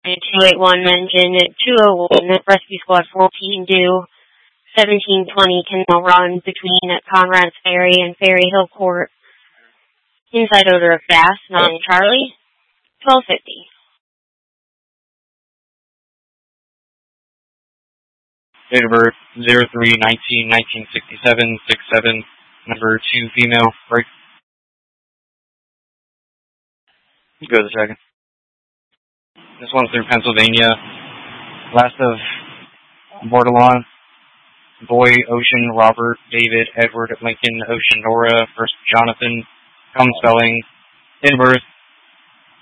281 mentioned at 201, Rescue Squad 14 due 1720 Canal Run between Conrad's Ferry and Ferry Hill Court. Inside odor of gas, non-Charlie, 1250. Date of birth, 03/19/1967, 6/7, number 2 female, break. Go to the second. This one's through Pennsylvania. Last of Bordelon, Boy, Ocean, Robert, David, Edward, Lincoln, Ocean, Nora, first Jonathan, come spelling, in birth,